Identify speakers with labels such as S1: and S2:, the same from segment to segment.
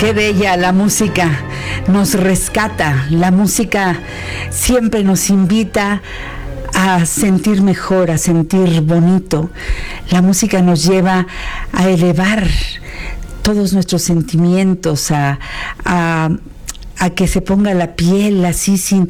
S1: Qué bella la música, nos rescata, la música siempre nos invita a sentir mejor, a sentir bonito. La música nos lleva a elevar todos nuestros sentimientos, a que se ponga la piel así sin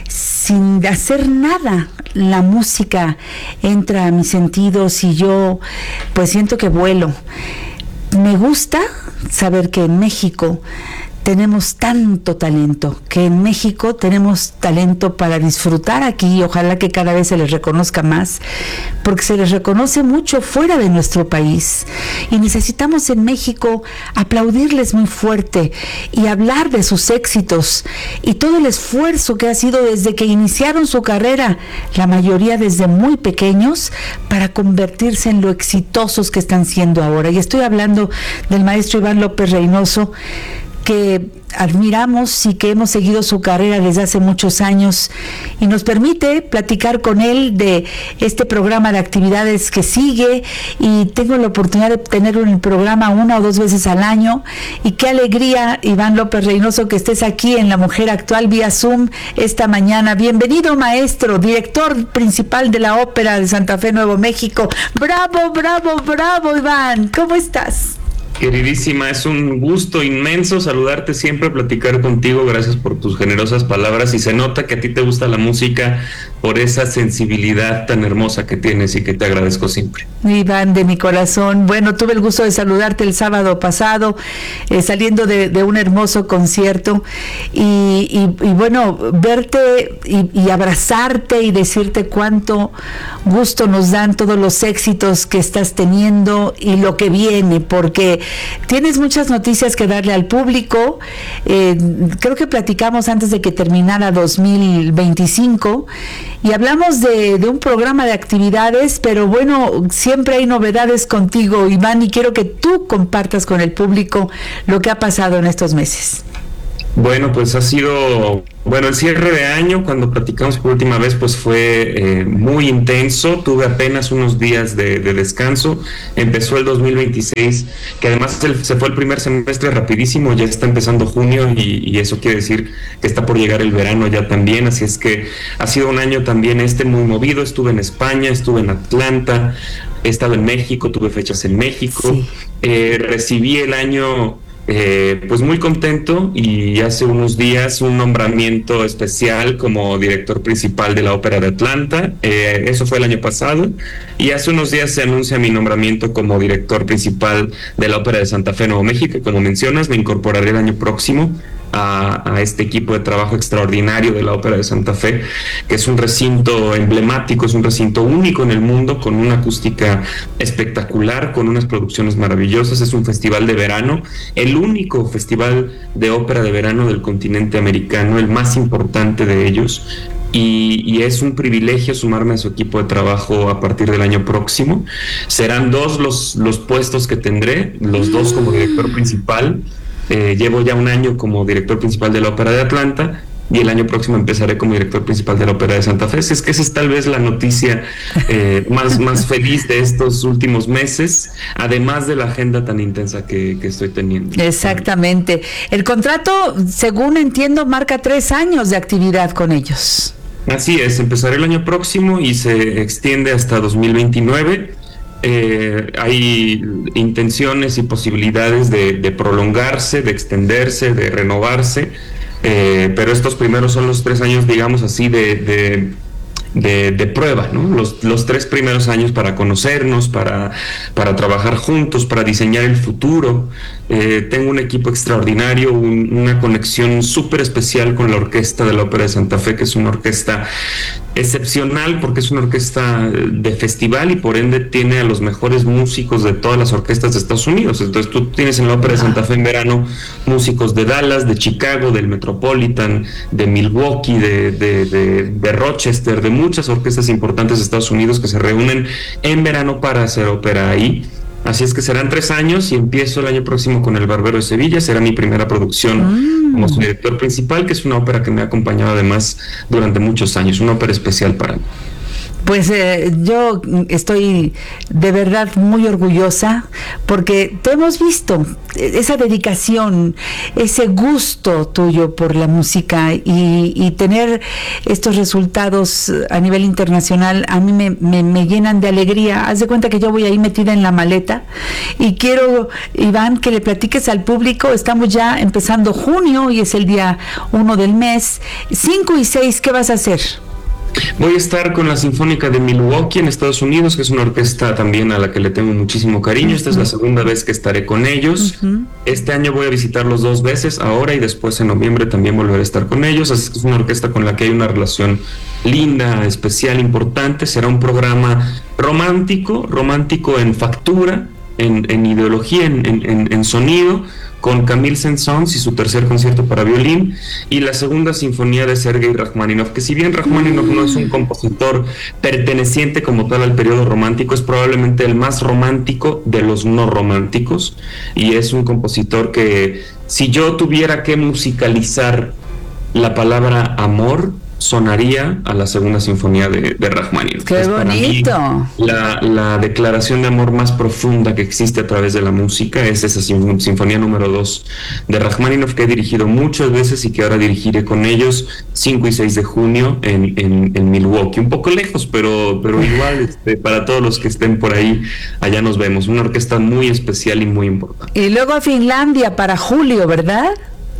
S1: hacer nada. La música entra a mis sentidos y yo pues siento que vuelo. Me gusta saber que en México tenemos tanto talento, que en México tenemos talento para disfrutar aquí, ojalá que cada vez se les reconozca más, porque se les reconoce mucho fuera de nuestro país y necesitamos en México aplaudirles muy fuerte y hablar de sus éxitos y todo el esfuerzo que ha sido desde que iniciaron su carrera, la mayoría desde muy pequeños, para convertirse en lo exitosos que están siendo ahora. Y estoy hablando del maestro Iván López Reynoso, que admiramos y que hemos seguido su carrera desde hace muchos años, y nos permite platicar con él de este programa de actividades que sigue, y tengo la oportunidad de tenerlo en el programa 1 o 2 veces al año, y qué alegría, Iván López Reynoso, que estés aquí en La Mujer Actual vía Zoom esta mañana. Bienvenido, maestro, director principal de la Ópera de Santa Fe, Nuevo México. ¡Bravo, bravo, bravo, Iván! ¿Cómo estás?
S2: Queridísima, es un gusto inmenso saludarte siempre, platicar contigo. Gracias por tus generosas palabras, y se nota que a ti te gusta la música por esa sensibilidad tan hermosa que tienes, y que te agradezco siempre.
S1: Iván, de mi corazón. Bueno, tuve el gusto de saludarte el sábado pasado, saliendo de un hermoso concierto, y bueno, verte y abrazarte y decirte cuánto gusto nos dan todos los éxitos que estás teniendo y lo que viene, porque tienes muchas noticias que darle al público. Creo que platicamos antes de que terminara 2025 y hablamos de un programa de actividades, pero bueno, siempre hay novedades contigo, Iván, y quiero que tú compartas con el público lo que ha pasado en estos meses.
S2: Bueno, pues ha sido, el cierre de año, cuando platicamos por última vez, pues fue muy intenso. Tuve apenas unos días de descanso. Empezó el 2026, que además se fue el primer semestre rapidísimo, ya está empezando junio, y eso quiere decir que está por llegar el verano ya también. Así es que ha sido un año también muy movido. Estuve en España, estuve en Atlanta, he estado en México, tuve fechas en México. Sí. Recibí el año pues muy contento, y hace unos días un nombramiento especial como director principal de la Ópera de Atlanta. Eso fue el año pasado, y hace unos días se anuncia mi nombramiento como director principal de la Ópera de Santa Fe, Nuevo México. Como mencionas, me incorporaré el año próximo a este equipo de trabajo extraordinario de la Ópera de Santa Fe, que es un recinto emblemático, es un recinto único en el mundo, con una acústica espectacular, con unas producciones maravillosas. Es un festival de verano, el único festival de ópera de verano del continente americano, el más importante de ellos, y es un privilegio sumarme a su equipo de trabajo a partir del año próximo. Serán 2 los puestos que tendré, los 2 como director principal. Llevo ya un año como director principal de la Ópera de Atlanta, y el año próximo empezaré como director principal de la Ópera de Santa Fe. Es que esa es tal vez la noticia más feliz de estos últimos meses, además de la agenda tan intensa que estoy teniendo.
S1: Exactamente. El contrato, según entiendo, marca 3 años de actividad con ellos.
S2: Así es, empezaré el año próximo y se extiende hasta 2029. Hay intenciones y posibilidades de prolongarse, de extenderse, de renovarse, pero estos primeros son los 3 años, digamos así, de prueba, ¿no? Los 3 primeros años para conocernos, para trabajar juntos, para diseñar el futuro. Tengo un equipo extraordinario, una conexión súper especial con la orquesta de la Ópera de Santa Fe, que es una orquesta excepcional, porque es una orquesta de festival, y por ende tiene a los mejores músicos de todas las orquestas de Estados Unidos. Entonces tú tienes en la Ópera de Santa Fe en verano músicos de Dallas, de Chicago, del Metropolitan, de Milwaukee, de Rochester, de muchas orquestas importantes de Estados Unidos que se reúnen en verano para hacer ópera ahí. Así es que serán 3 años, y empiezo el año próximo con El Barbero de Sevilla. Será mi primera producción como su director principal, que es una ópera que me ha acompañado además durante muchos años, una ópera especial para mí.
S1: Pues yo estoy de verdad muy orgullosa porque te hemos visto esa dedicación, ese gusto tuyo por la música y tener estos resultados a nivel internacional a mí me llenan de alegría. Haz de cuenta que yo voy ahí metida en la maleta y quiero, Iván, que le platiques al público. Estamos ya empezando junio y es el día 1 del mes. 5 y 6, ¿qué vas a hacer?
S2: Voy a estar con la Sinfónica de Milwaukee en Estados Unidos, que es una orquesta también a la que le tengo muchísimo cariño. Esta es la segunda vez que estaré con ellos. Este año voy a visitarlos 2 veces, ahora y después en noviembre también volveré a estar con ellos. Así que es una orquesta con la que hay una relación linda, especial, importante. Será un programa romántico en factura, en ideología, en sonido, con Camille Saint-Saëns y su tercer concierto para violín, y la segunda sinfonía de Sergei Rachmaninoff, que si bien Rachmaninoff no es un compositor perteneciente como tal al periodo romántico, es probablemente el más romántico de los no románticos, y es un compositor que, si yo tuviera que musicalizar la palabra amor, sonaría a la segunda sinfonía de Rachmaninoff.
S1: ¡Qué bonito!
S2: La declaración de amor más profunda que existe a través de la música es esa sinfonía número 2 de Rachmaninoff, que he dirigido muchas veces y que ahora dirigiré con ellos 5 y 6 de junio en Milwaukee. Un poco lejos, pero igual para todos los que estén por ahí, allá nos vemos. Una orquesta muy especial y muy importante.
S1: Y luego a Finlandia para julio, ¿verdad?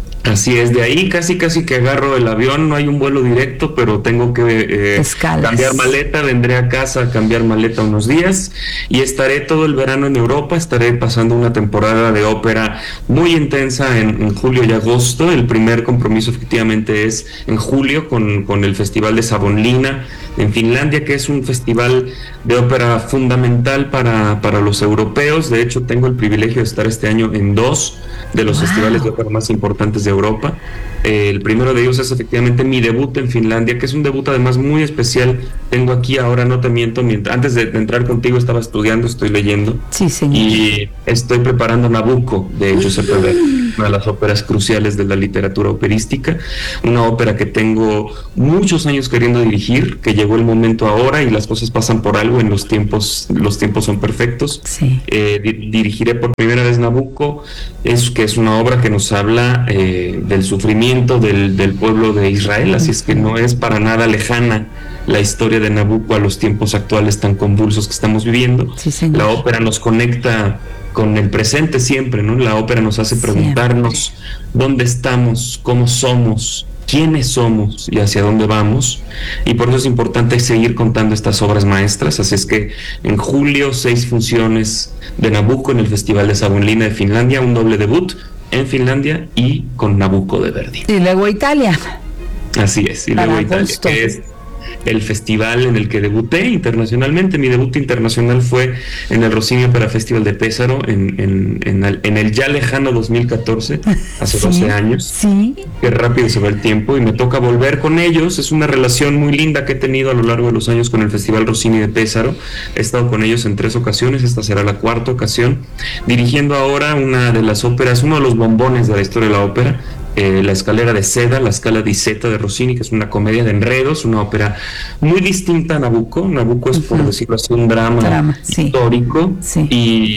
S2: Así es, de ahí casi que agarro el avión. No hay un vuelo directo, pero tengo que cambiar maleta. Vendré a casa a cambiar maleta unos días y estaré todo el verano en Europa. Estaré pasando una temporada de ópera muy intensa en julio y agosto. El primer compromiso efectivamente es en julio con el Festival de Savonlinna en Finlandia, que es un festival de ópera fundamental para los europeos. De hecho, tengo el privilegio de estar este año en 2 de los festivales de ópera más importantes de Europa. El primero de ellos es efectivamente mi debut en Finlandia, que es un debut además muy especial. Tengo aquí, ahora no te miento, antes de entrar contigo estaba estudiando, estoy leyendo.
S1: Sí, señor.
S2: Y estoy preparando Nabucco, de hecho se prevé una de las óperas cruciales de la literatura operística, una ópera que tengo muchos años queriendo dirigir, que llegó el momento ahora y las cosas pasan por algo, en los tiempos son perfectos.
S1: Sí.
S2: Dirigiré por primera vez Nabucco, que es una obra que nos habla del sufrimiento del pueblo de Israel, así es que no es para nada lejana la historia de Nabucco a los tiempos actuales tan convulsos que estamos viviendo.
S1: Sí, señor.
S2: La ópera nos conecta con el presente siempre, ¿no? La ópera nos hace preguntarnos dónde estamos, cómo somos, quiénes somos y hacia dónde vamos, y por eso es importante seguir contando estas obras maestras. Así es que en julio 6 funciones de Nabucco en el Festival de Savonlinna de Finlandia, un doble debut en Finlandia y con Nabucco de Verdi.
S1: Y luego a Italia.
S2: Así es, y luego a Italia, que es el festival en el que debuté internacionalmente. Mi debut internacional fue en el Rossini Opera Festival de Pesaro en el ya lejano 2014, hace 12 años.
S1: Sí.
S2: Qué rápido se va el tiempo y me toca volver con ellos. Es una relación muy linda que he tenido a lo largo de los años con el Festival Rossini de Pesaro. He estado con ellos en 3 ocasiones, esta será la 4ª ocasión, dirigiendo ahora una de las óperas, uno de los bombones de la historia de la ópera, La escalera de seda, la Scala di Seta de Rossini, que es una comedia de enredos, una ópera muy distinta a Nabucco. Nabucco es, por decirlo así, un drama histórico,
S1: sí.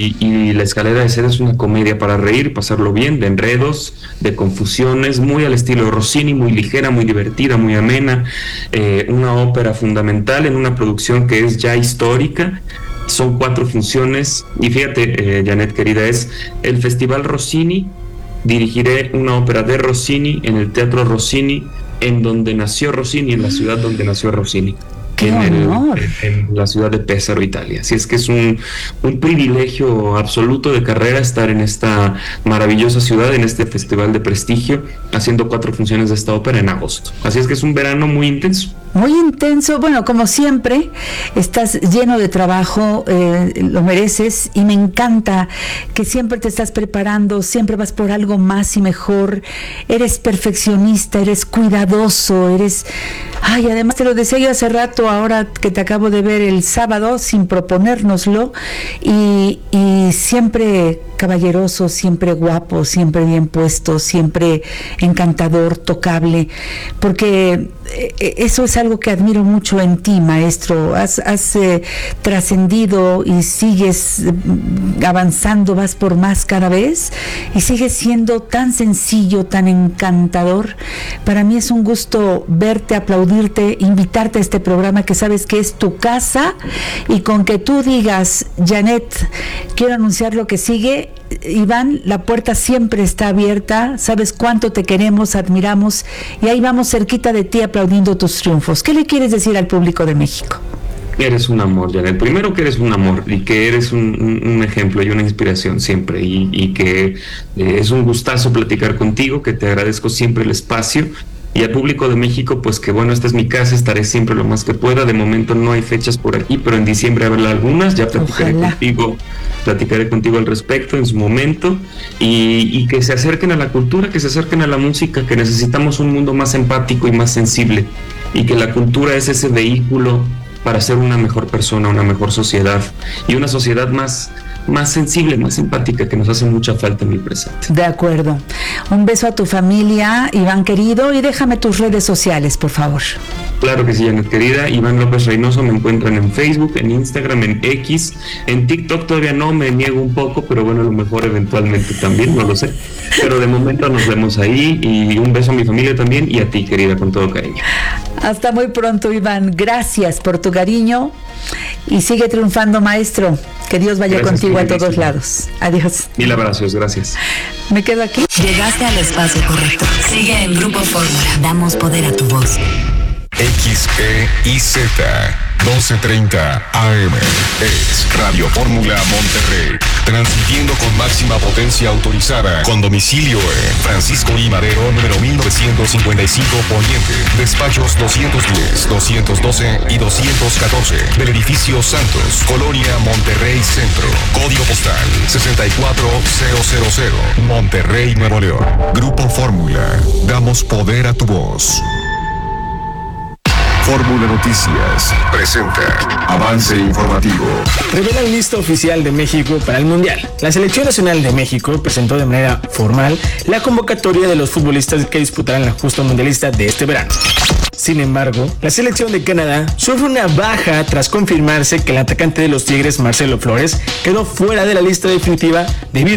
S2: Y la escalera de seda es una comedia para reír, pasarlo bien, de enredos, de confusiones, muy al estilo de Rossini, muy ligera, muy divertida, muy amena, una ópera fundamental en una producción que es ya histórica. Son 4 funciones y fíjate, Janet querida, es el Festival Rossini. Dirigiré una ópera de Rossini en el Teatro Rossini, en donde nació Rossini, en la ciudad donde nació Rossini, en la ciudad de Pesaro, Italia. Así es que es un privilegio absoluto de carrera estar en esta maravillosa ciudad, en este festival de prestigio, haciendo 4 funciones de esta ópera en agosto. Así es que es un verano muy intenso.
S1: Muy intenso, bueno, como siempre, estás lleno de trabajo, lo mereces, y me encanta que siempre te estás preparando, siempre vas por algo más y mejor, eres perfeccionista, eres cuidadoso, además te lo decía yo hace rato, ahora que te acabo de ver el sábado, sin proponérnoslo, y siempre caballeroso, siempre guapo, siempre bien puesto, siempre encantador, tocable, porque eso es algo que admiro mucho en ti, maestro. Has trascendido y sigues avanzando, vas por más cada vez y sigues siendo tan sencillo, tan encantador. Para mí es un gusto verte, aplaudirte, invitarte a este programa que sabes que es tu casa, y con que tú digas, Janet, quiero anunciar lo que sigue, Iván, la puerta siempre está abierta. Sabes cuánto te queremos, admiramos, y ahí vamos cerquita de ti aplaudiendo tus triunfos. ¿Qué le quieres decir al público de México?
S2: Eres un amor, Janet. Primero que eres un amor y que eres un ejemplo y una inspiración siempre, y que es un gustazo platicar contigo, que te agradezco siempre el espacio. Y al público de México, pues que bueno, esta es mi casa, estaré siempre lo más que pueda. De momento no hay fechas por aquí, pero en diciembre habrá algunas, ya platicaré contigo al respecto en su momento, y que se acerquen a la cultura, que se acerquen a la música, que necesitamos un mundo más empático y más sensible, y que la cultura es ese vehículo para ser una mejor persona, una mejor sociedad, y una sociedad más sensible, más empática, que nos hace mucha falta en el presente.
S1: De acuerdo. Un beso a tu familia, Iván querido, y déjame tus redes sociales, por favor.
S2: Claro que sí, Janet querida. Iván López Reynoso, me encuentran en Facebook, en Instagram, en X, en TikTok todavía no, me niego un poco, pero bueno, a lo mejor eventualmente también, no lo sé. Pero de momento nos vemos ahí, y un beso a mi familia también, y a ti, querida, con todo cariño.
S1: Hasta muy pronto, Iván. Gracias por tu cariño y sigue triunfando, maestro. Que Dios vaya contigo a todos lados. Adiós.
S2: Mil abrazos, gracias.
S1: Me quedo aquí.
S3: Llegaste al espacio correcto. Sigue en Grupo Fórmula. Damos poder a tu voz.
S4: XEIZ 1230 AM es Radio Fórmula Monterrey, transmitiendo con máxima potencia autorizada, con domicilio en Francisco I. Madero, número 1955 Poniente, despachos 210, 212 y 214 del edificio Santos, Colonia Monterrey Centro, código postal 64000, Monterrey, Nuevo León. Grupo Fórmula, damos poder a tu voz. Fórmula Noticias presenta Avance Informativo.
S5: Revela la lista oficial de México para el Mundial. La Selección Nacional de México presentó de manera formal la convocatoria de los futbolistas que disputarán la justa mundialista de este verano. Sin embargo, la selección de Canadá sufre una baja tras confirmarse que el atacante de los Tigres, Marcelo Flores, quedó fuera de la lista definitiva debido